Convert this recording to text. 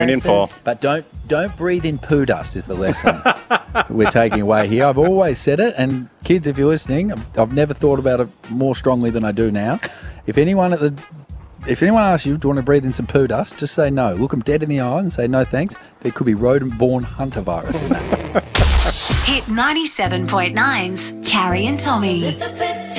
In for. But don't breathe in poo dust is the lesson we're taking away here. I've always said it, and kids, if you're listening, I've never thought about it more strongly than I do now. If anyone asks you, do you want to breathe in some poo dust, just say no. Look them dead in the eye and say no thanks. There could be rodent-borne hunter virus in that. Hit 97.9's Carrie and Tommy.